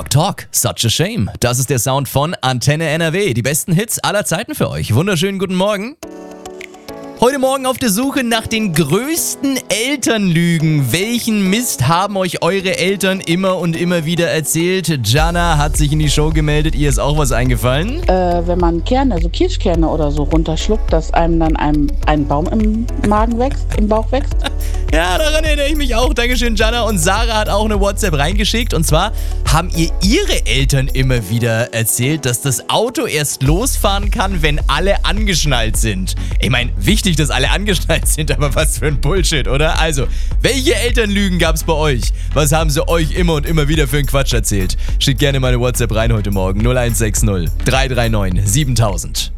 Talk, such a shame. Das ist der Sound von Antenne NRW. Die besten Hits aller Zeiten für euch. Wunderschönen guten Morgen. Heute Morgen auf der Suche nach den größten Elternlügen. Welchen Mist haben euch eure Eltern immer und immer wieder erzählt? Jana hat sich in die Show gemeldet. Ihr ist auch was eingefallen? Wenn man Kerne, also Kirschkerne oder so runterschluckt, dass einem dann ein Baum im Magen wächst, im Bauch wächst. Ja, daran erinnere ich mich auch. Dankeschön, Jana. Und Sarah hat auch eine WhatsApp reingeschickt. Und zwar haben ihr ihre Eltern immer wieder erzählt, dass das Auto erst losfahren kann, wenn alle angeschnallt sind. Ich meine, wichtig, dass alle angeschnallt sind, aber was für ein Bullshit, oder? Also, welche Elternlügen gab's bei euch? Was haben sie euch immer und immer wieder für einen Quatsch erzählt? Schickt gerne mal eine WhatsApp rein heute Morgen. 0160 339 7000.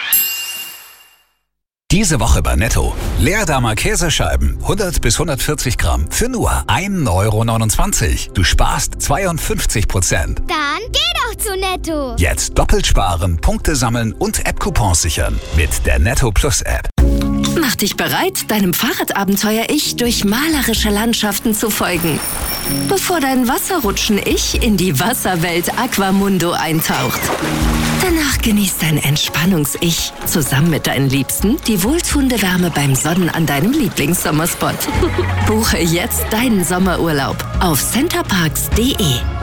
Diese Woche bei Netto. Leerdammer Käsescheiben, 100 bis 140 Gramm, für nur 1,29 €. Du sparst 52%. Dann geh doch zu Netto. Jetzt doppelt sparen, Punkte sammeln und App-Coupons sichern. Mit der Netto Plus App. Mach dich bereit, deinem Fahrradabenteuer-Ich durch malerische Landschaften zu folgen. Bevor dein Wasserrutschen-Ich in die Wasserwelt Aquamundo eintaucht. Danach genießt dein Entspannungs-Ich zusammen mit deinen Liebsten die wohltuende Wärme beim Sonnen an deinem Lieblingssommerspot. Buche jetzt deinen Sommerurlaub auf centerparks.de.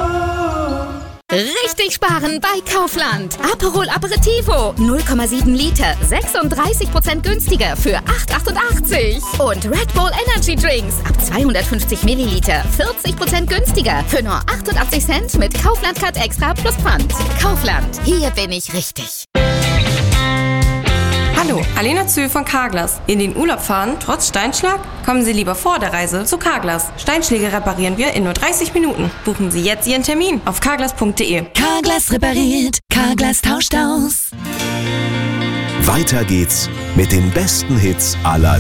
Richtig sparen bei Kaufland. Aperol Aperitivo, 0,7 Liter, 36% günstiger für 8,88. Und Red Bull Energy Drinks ab 250 Milliliter, 40% günstiger für nur 88 Cent mit Kaufland Card Extra plus Pfand. Kaufland, hier bin ich richtig. Hallo, Alena Zühl von Carglass. In den Urlaub fahren, trotz Steinschlag? Kommen Sie lieber vor der Reise zu Carglass. Steinschläge reparieren wir in nur 30 Minuten. Buchen Sie jetzt Ihren Termin auf carglass.de. Carglass repariert, Carglass tauscht aus. Weiter geht's mit den besten Hits aller